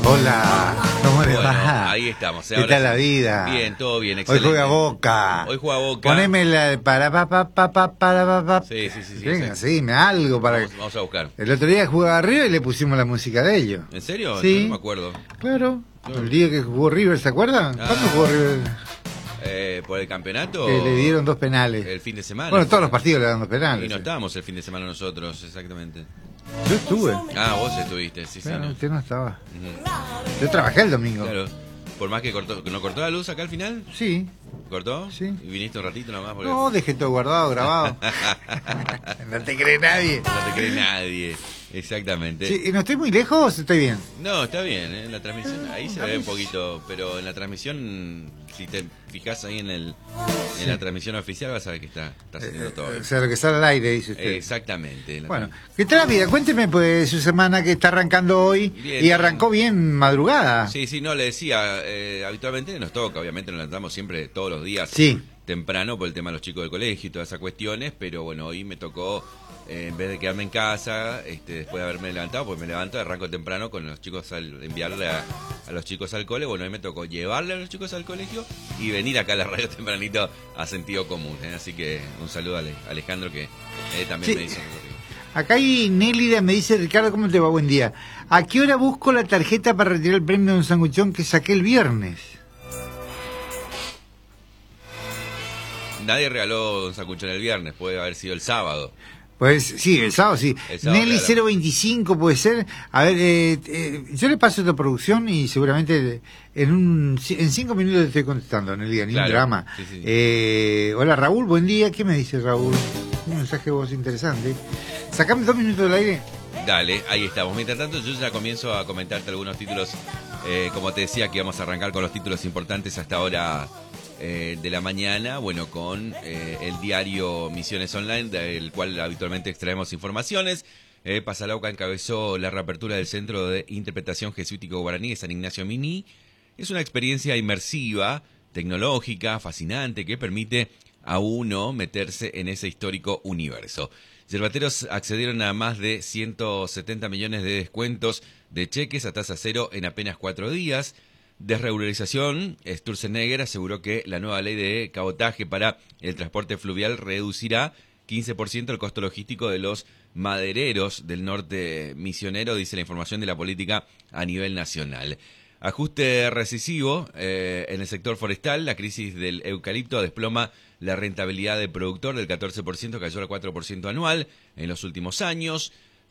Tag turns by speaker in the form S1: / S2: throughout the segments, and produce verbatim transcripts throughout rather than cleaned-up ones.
S1: Hola, ¿cómo le
S2: Bueno,
S1: va?
S2: ahí estamos.
S1: ¿Qué tal la vida?
S2: Bien, todo bien,
S1: Hoy
S2: excelente.
S1: juega Boca.
S2: Hoy juega Boca.
S1: Poneme la para pa pa pa pa para pa pa.
S2: Sí, sí, sí, sí,
S1: Venga,
S2: sí.
S1: sí, me algo para.
S2: Vamos, vamos a buscar.
S1: El otro día jugaba River y le pusimos la música de ellos.
S2: ¿En serio?
S1: Sí.
S2: Yo no me acuerdo.
S1: Claro.
S2: Claro.
S1: El día que jugó River, ¿se acuerdan?
S2: Ah.
S1: ¿Cuándo jugó River?
S2: Eh, ¿Por el campeonato?
S1: Que le dieron dos penales.
S2: El fin de semana.
S1: Bueno, todos los partidos le dan dos penales.
S2: Y no
S1: sí.
S2: estábamos el fin de semana nosotros, exactamente.
S1: Yo estuve.
S2: Ah, vos estuviste, sí,
S1: Claro,
S2: sí.
S1: usted no estaba.
S2: Ujú.
S1: Yo trabajé el domingo.
S2: Claro. Por más que cortó, que no cortó la luz acá al final.
S1: Sí.
S2: ¿Cortó?
S1: Sí.
S2: Y viniste un ratito nomás porque
S1: No, dejé todo guardado, grabado. No te cree nadie.
S2: no te cree nadie. Exactamente.
S1: Sí, ¿y no estoy muy lejos o estoy bien?
S2: No, está bien, ¿eh? En la transmisión ahí se ve un poquito, pero en la transmisión, si te fijas ahí en el en la transmisión oficial vas a ver que está, está saliendo todo
S1: O
S2: bien.
S1: sea, lo que sale al aire, dice usted.
S2: Exactamente. en la
S1: Bueno,
S2: transmisión.
S1: ¿qué tal la vida? Cuénteme, pues, su semana que está arrancando hoy.
S2: Bien,
S1: Y arrancó bien madrugada.
S2: Sí, sí, no, le decía, eh, habitualmente nos toca, obviamente nos levantamos siempre todos los días
S1: Sí.
S2: temprano por el tema de los chicos del colegio y todas esas cuestiones, pero bueno, hoy me tocó, eh, en vez de quedarme en casa, este, después de haberme levantado, pues me levanto, arranco temprano con los chicos, al enviarle a, a los chicos al cole, bueno, hoy me tocó llevarle a los chicos al colegio y venir acá a la radio tempranito a Sentido Común, ¿eh? Así que un saludo a Ale- Alejandro que eh, también
S1: Sí.
S2: me dice un recorrido.
S1: Acá hay Nélida, me dice, Ricardo, ¿cómo te va? Buen día. ¿A qué hora busco la tarjeta para retirar el premio de un sanguchón que saqué el viernes?
S2: Nadie regaló un sacuchón el viernes, puede haber sido el sábado.
S1: Pues sí, el sábado sí.
S2: El sábado,
S1: Nelly
S2: claro.
S1: cero veinticinco puede ser. A ver, eh, eh, yo le paso esta producción y seguramente en un en cinco minutos le estoy contestando, Nelly, ni
S2: Claro,
S1: un drama.
S2: sí, sí.
S1: Eh, hola Raúl, buen día. ¿Qué me dice Raúl? Un mensaje de voz interesante. Sacame dos minutos del aire.
S2: Dale, ahí estamos. Mientras tanto, yo ya comienzo a comentarte algunos títulos. Eh, como te decía, que vamos a arrancar con los títulos importantes hasta ahora eh, de la mañana. Bueno, con eh, el diario Misiones Online, del cual habitualmente extraemos informaciones. Eh, Pasalauca encabezó la reapertura del Centro de Interpretación Jesuítico Guaraní de San Ignacio Mini. Es una experiencia inmersiva, tecnológica, fascinante, que permite a uno meterse en ese histórico universo. Yerbateros accedieron a más de ciento setenta millones de descuentos de cheques a tasa cero en apenas cuatro días. Desregularización, Sturzenegger aseguró que la nueva ley de cabotaje para el transporte fluvial reducirá quince por ciento el costo logístico de los madereros del norte misionero, dice la información de la política a nivel nacional. Ajuste recesivo eh, en el sector forestal, la crisis del eucalipto desploma la rentabilidad del productor del catorce por ciento, cayó al cuatro por ciento anual en los últimos años.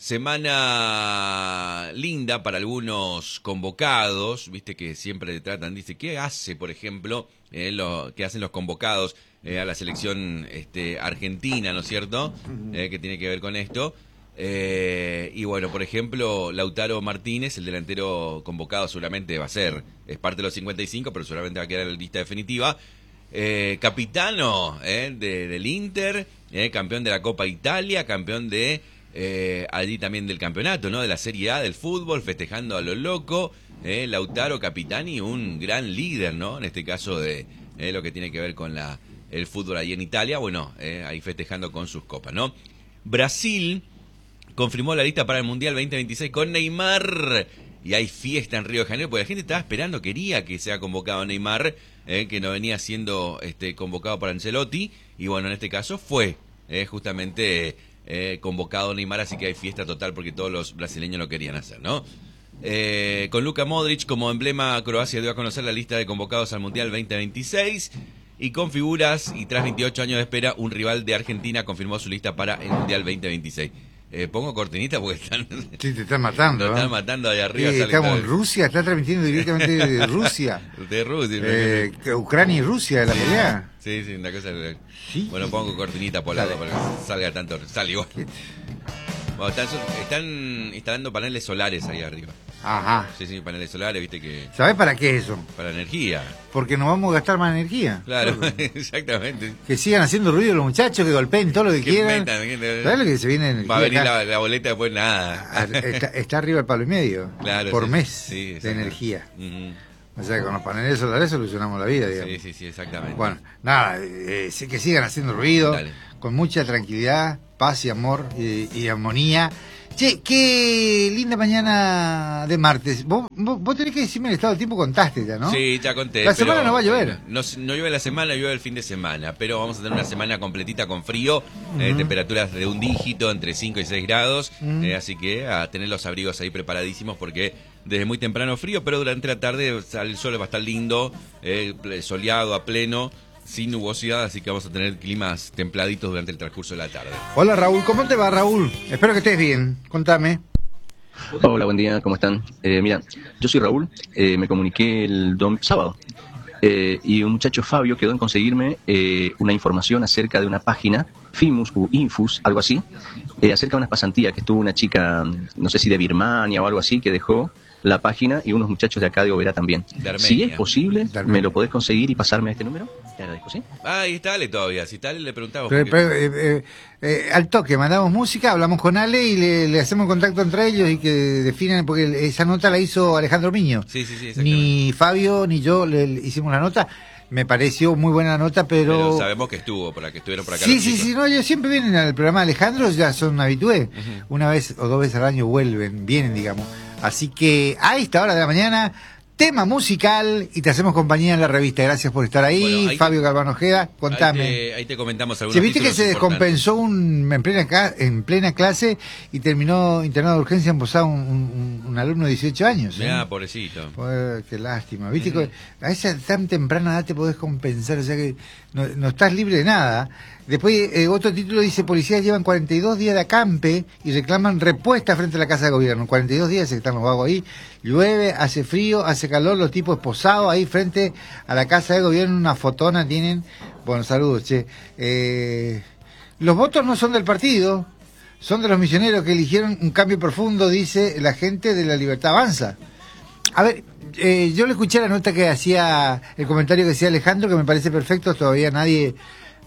S2: Semana linda para algunos convocados, viste que siempre te tratan, dice, ¿qué hace, por ejemplo, eh, lo que hacen los convocados eh, a la selección este, argentina, ¿no es cierto? Eh, que tiene que ver con esto. Eh, y bueno, por ejemplo, Lautaro Martínez, el delantero convocado, seguramente va a ser, es parte de los cincuenta y cinco, pero seguramente va a quedar en la lista definitiva. Eh, capitano eh, de, del Inter, eh, campeón de la Copa Italia, campeón de eh, allí también del campeonato, ¿no? De la Serie A del fútbol, festejando a lo loco. Eh, Lautaro capitán y un gran líder, ¿no? En este caso de eh, lo que tiene que ver con la el fútbol allí en Italia, bueno, eh, ahí festejando con sus copas, ¿no? Brasil confirmó la lista para el Mundial veinte veintiséis con Neymar. Y hay fiesta en Río de Janeiro, porque la gente estaba esperando, quería que sea convocado Neymar, eh, que no venía siendo este, convocado para Ancelotti. Y bueno, en este caso fue eh, justamente eh, convocado Neymar, así que hay fiesta total porque todos los brasileños lo querían hacer, ¿no? Eh, con Luka Modric como emblema, Croacia dio a conocer la lista de convocados al Mundial veinte veintiséis. Y con figuras, y tras veintiocho años de espera, un rival de Argentina confirmó su lista para el Mundial veinte veintiséis. Eh, pongo cortinita porque están...
S1: Sí, te están matando.
S2: Lo están
S1: ¿eh?
S2: matando ahí arriba.
S1: Sí,
S2: sale
S1: estamos
S2: todo
S1: en
S2: el-
S1: Rusia, está transmitiendo directamente de Rusia.
S2: De Rusia.
S1: Eh, que Ucrania y Rusia de la pelea.
S2: Sí, sí, una cosa...
S1: Sí.
S2: Bueno, pongo cortinita por lado para que salga tanto... Sale igual. Bueno, están, están instalando paneles solares ahí arriba.
S1: Ajá.
S2: Sí, sí, paneles solares, viste que...
S1: ¿Sabés para qué es eso?
S2: Para energía.
S1: Porque no vamos a gastar más energía.
S2: Claro, exactamente.
S1: Que sigan haciendo ruido los muchachos, que golpeen todo lo que
S2: Que
S1: quieran.
S2: metan, que-
S1: ¿Sabés lo que se viene en
S2: Va a venir
S1: acá?
S2: la, la boleta después nada.
S1: Ah, Está, está arriba el palo y medio.
S2: Claro,
S1: por
S2: sí,
S1: mes
S2: sí,
S1: de
S2: exacto.
S1: energía.
S2: Ujú.
S1: O sea, con los paneles solares solucionamos la vida, digamos.
S2: Sí, sí, sí, exactamente.
S1: Bueno, nada, eh, sí que sigan haciendo ruido,
S2: Dale.
S1: con mucha tranquilidad, paz y amor y, y armonía. Che, qué linda mañana de martes. Vos, vos, vos tenés que decirme el estado del tiempo, contaste ya, ¿no?
S2: Sí, ya conté.
S1: La semana no va a llover.
S2: No, no llueve la semana, llueve el fin de semana, pero vamos a tener una semana completita con frío, uh-huh. eh, temperaturas de un dígito, entre cinco y seis grados, uh-huh. eh, así que a tener los abrigos ahí preparadísimos porque desde muy temprano frío, pero durante la tarde el sol va a estar lindo, eh, soleado a pleno, sin nubosidad, así que vamos a tener climas templaditos durante el transcurso de la tarde.
S1: Hola Raúl, ¿cómo te va Raúl? Espero que estés bien, contame.
S3: Hola, buen día, ¿cómo están? Eh, mira, yo soy Raúl, eh, me comuniqué el dom- sábado eh, y un muchacho Fabio quedó en conseguirme eh, una información acerca de una página, Fimus u Infus, algo así, eh, acerca de unas pasantías que estuvo una chica, no sé si de Birmania o algo así, que dejó la página y unos muchachos de acá de Oberá también. Si es posible, ¿me lo podés conseguir y pasarme a este número? Te agradezco, ¿sí?
S2: Ah, ahí está Ale todavía. Si tal, le preguntamos.
S1: Pero, pero, eh, eh, eh, al toque, mandamos música, hablamos con Ale y le, le hacemos contacto entre ellos y que definan, porque esa nota la hizo Alejandro Miño.
S2: Sí, sí, sí.
S1: Ni Fabio ni yo le, le hicimos la nota. Me pareció muy buena nota, pero...
S2: Pero sabemos que estuvo, por la que estuvieron por acá.
S1: Sí, sí, sí, no, ellos siempre vienen al programa de Alejandro, ya son habitués. Uh-huh. Una vez o dos veces al año vuelven, vienen, digamos. Así que a esta hora de la mañana, tema musical y te hacemos compañía en la revista. Gracias por estar ahí, bueno, ahí Fabio Galván Ojeda, contame.
S2: Ahí te, ahí te comentamos algunos
S1: ¿Se viste que se descompensó un, en, plena, en plena clase y terminó internado de urgencia en Posada un, un, un alumno de dieciocho años?
S2: Mirá,
S1: ¿eh?
S2: pobrecito.
S1: Pues, qué lástima. Viste uh-huh. que a esa tan temprana edad te podés compensar, o sea que no, no estás libre de nada. Después, eh, otro título dice: policías llevan cuarenta y dos días de acampe y reclaman respuesta frente a la Casa de Gobierno. cuarenta y dos días están los vagos ahí. Llueve, hace frío, hace calor, los tipos posados ahí frente a la Casa de Gobierno. Una fotona tienen. Bueno, saludos, che. Eh, los votos no son del partido, son de los misioneros que eligieron un cambio profundo, dice la gente de La Libertad Avanza. A ver, eh, yo le escuché la nota que hacía, el comentario que hacía Alejandro, que me parece perfecto. Todavía nadie...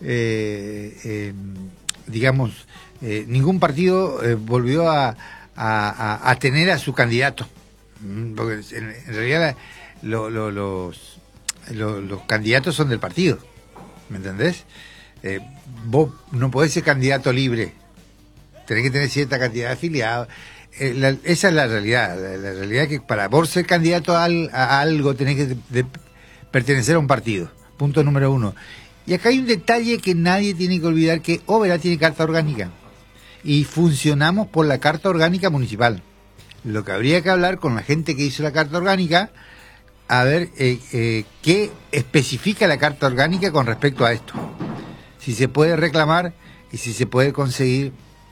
S1: Eh, eh, digamos, eh, ningún partido eh, volvió a, a, a tener a su candidato, porque en, en realidad lo, lo, los, lo, los candidatos son del partido, ¿me entendés? Eh, vos no podés ser candidato libre, tenés que tener cierta cantidad de afiliados. Eh, la, esa es la realidad, la, la realidad es que para vos ser candidato a, al, a algo tenés que de, de pertenecer a un partido, punto número uno. Y acá hay un detalle que nadie tiene que olvidar, que Oberá tiene carta orgánica y funcionamos por la carta orgánica municipal. Lo que habría que hablar con la gente que hizo la carta orgánica, a ver eh, eh, qué especifica la carta orgánica con respecto a esto. Si se puede reclamar y si se puede conseguir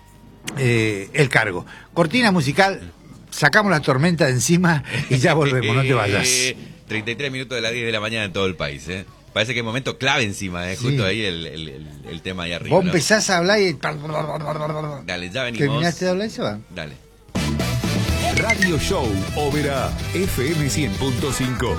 S1: eh, el cargo. Cortina musical, sacamos la tormenta de encima y ya volvemos, no te vayas.
S2: treinta y tres minutos de las diez de la mañana en todo el país, ¿eh? Parece que es momento clave encima, ¿eh? Justo sí. Ahí el, el, el, el tema ahí arriba.
S1: Vos ¿no? empezás a hablar y...
S2: Dale, ya venimos.
S1: ¿Terminaste de hablar y se va?
S2: Dale.
S4: Radio Show Oberá, F M cien punto cinco.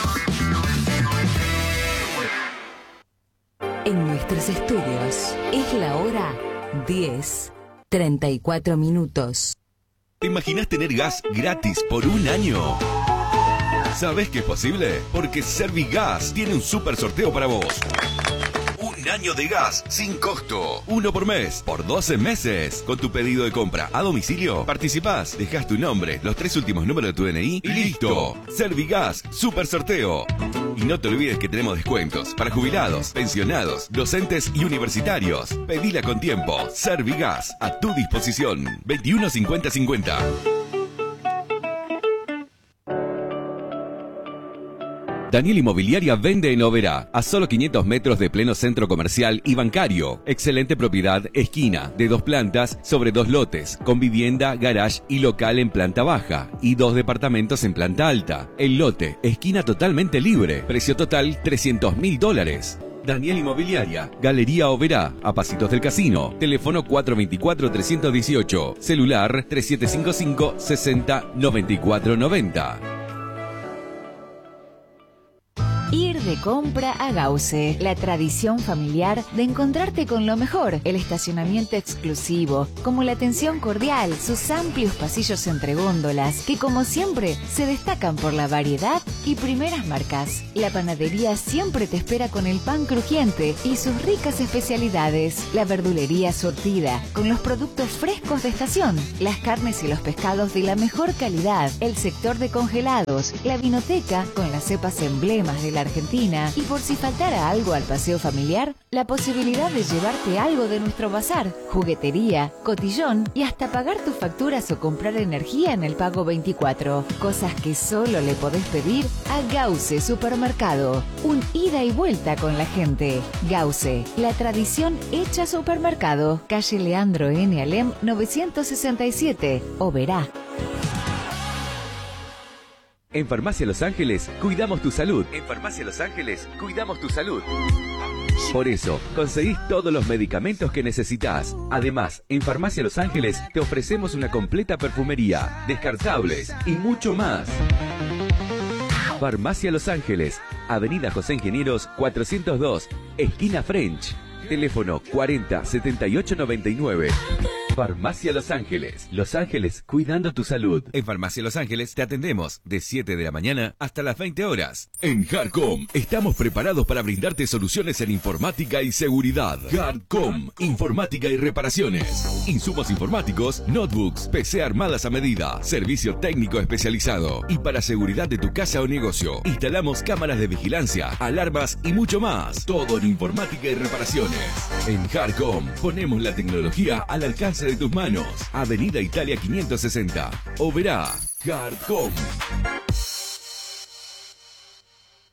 S5: En nuestros estudios es la hora diez, treinta y cuatro minutos.
S4: ¿Te imaginas tener gas gratis por un año? ¿Sabés que es posible? Porque Servigas tiene un super sorteo para vos. Un año de gas sin costo. Uno por mes, por doce meses. Con tu pedido de compra a domicilio, participás, dejás tu nombre, los tres últimos números de tu D N I y listo. Servigas, super sorteo. Y no te olvides que tenemos descuentos para jubilados, pensionados, docentes y universitarios. Pedila con tiempo. Servigas, a tu disposición. veintiuno cincuenta cincuenta.
S6: Daniel Inmobiliaria vende en Oberá, a solo quinientos metros de pleno centro comercial y bancario. Excelente propiedad, esquina, de dos plantas sobre dos lotes, con vivienda, garage y local en planta baja, y dos departamentos en planta alta. El lote, esquina totalmente libre, precio total trescientos mil dólares. Daniel Inmobiliaria, Galería Oberá, a Pasitos del Casino, teléfono cuatro dos cuatro, tres uno ocho, celular tres siete cinco cinco, seis cero nueve cuatro nueve cero.
S5: Ir de compra a Gause, la tradición familiar de encontrarte con lo mejor, el estacionamiento exclusivo, como la atención cordial, sus amplios pasillos entre góndolas, que como siempre se destacan por la variedad y primeras marcas. La panadería siempre te espera con el pan crujiente y sus ricas especialidades, la verdulería surtida, con los productos frescos de estación, las carnes y los pescados de la mejor calidad, el sector de congelados, la vinoteca con las cepas emblemas de la Argentina y por si faltara algo al paseo familiar, la posibilidad de llevarte algo de nuestro bazar, juguetería, cotillón y hasta pagar tus facturas o comprar energía en el pago veinticuatro. Cosas que solo le podés pedir a Gause Supermercado. Un ida y vuelta con la gente. Gause, la tradición hecha supermercado. Calle Leandro N. Alem novecientos sesenta y siete, Oberá.
S6: En Farmacia Los Ángeles, cuidamos tu salud. En Farmacia Los Ángeles, cuidamos tu salud. Por eso, conseguís todos los medicamentos que necesitas. Además, en Farmacia Los Ángeles te ofrecemos una completa perfumería, descartables y mucho más. Farmacia Los Ángeles, Avenida José Ingenieros cuatrocientos dos, esquina French. Teléfono cuarenta setenta y ocho noventa y nueve. Farmacia Los Ángeles. Los Ángeles, cuidando tu salud.
S2: En Farmacia Los Ángeles te atendemos de siete de la mañana hasta las veinte horas.
S4: En Hardcom estamos preparados para brindarte soluciones en informática y seguridad. Hardcom, informática y reparaciones. Insumos informáticos, notebooks, P C armadas a medida, servicio técnico especializado. Y para seguridad de tu casa o negocio, instalamos cámaras de vigilancia, alarmas y mucho más. Todo en informática y reparaciones. En Hardcom ponemos la tecnología al alcance de tus manos. Avenida Italia quinientos sesenta. Oberá. Hardcom.